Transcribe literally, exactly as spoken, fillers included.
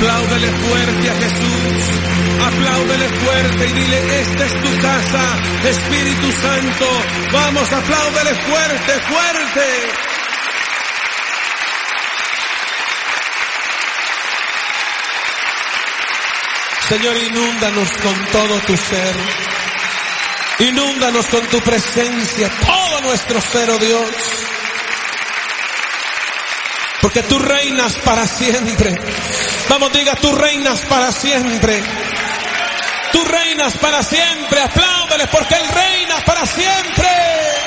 Apláudele fuerte a Jesús. Apláudele fuerte y dile, esta es tu casa, Espíritu Santo. Vamos, apláudele fuerte, fuerte. Señor, inúndanos con todo tu ser. Inúndanos con tu presencia, todo nuestro ser, oh Dios. Porque tú reinas para siempre. Vamos, diga, tú reinas para siempre. Tú reinas para siempre. Apláudale porque Él reina para siempre.